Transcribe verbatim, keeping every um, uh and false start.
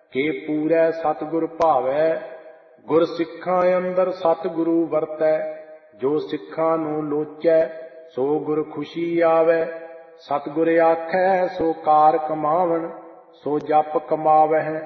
ਕੇ ਪੂਰੈ ਸਤਿਗੁਰ ਭਾਵੈ। ਗੁਰ ਸਿੱਖਾਂ ਅੰਦਰ ਸਤਿਗੁਰੂ ਵਰਤੈ। ਜੋ ਸਿੱਖਾਂ ਨੂੰ ਲੋਚੈ ਸੋ ਗੁਰ ਖੁਸ਼ੀ ਆਵੈ। ਸਤਿਗੁਰ ਆਖੈ ਸੋ ਕਾਰ ਕਮਾਵਣ। ਸੋ ਜਪ ਕਮਾਵਹਿ